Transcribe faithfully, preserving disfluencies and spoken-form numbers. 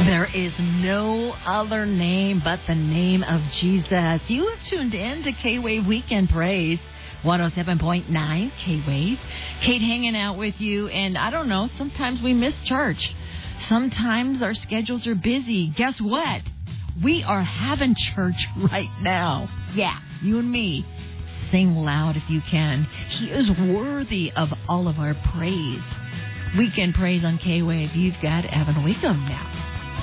There is no other name but the name of Jesus. You have tuned in to K-Wave Weekend Praise, one oh seven point nine K-Wave. Kate hanging out with you, and I don't know, sometimes we miss church. Sometimes our schedules are busy. Guess what? We are having church right now. Yeah, you and me. Sing loud if you can. He is worthy of all of our praise. Weekend Praise on K-Wave. You've got Evan Wickham now.